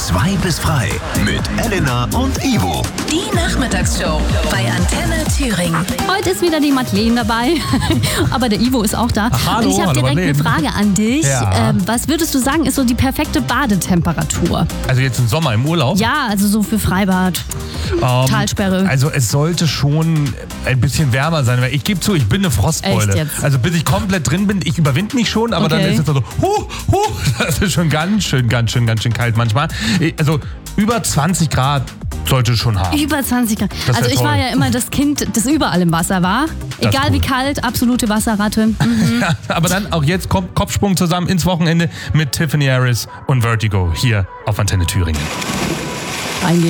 2 bis frei mit Elena und Ivo. Die Nachmittagsshow bei Antenne Thüringen. Heute ist wieder die Madeleine dabei, aber der Ivo ist auch da. Hallo, und ich habe direkt Madeleine. eine Frage an dich. Ja. Was würdest du sagen, ist so die perfekte Badetemperatur? Also jetzt im Sommer im Urlaub? Ja, also so für Freibad, Talsperre. Also es sollte schon ein bisschen wärmer sein, weil ich gebe zu, ich bin eine Frostbeule. Echt jetzt? Also bis ich komplett drin bin, ich überwinde mich schon, aber dann Okay. ist es so, das ist schon ganz schön kalt manchmal. Also über 20 Grad sollte es schon haben. Über 20 Grad. Das Also wär ich war toll. ja immer das Kind, das überall im Wasser war. Das ist Egal cool. wie kalt, absolute Wasserratte. Ja, aber dann auch jetzt kommt Kopfsprung zusammen ins Wochenende mit Tiffany Harris und Vertigo hier auf Antenne Thüringen. Reingehen.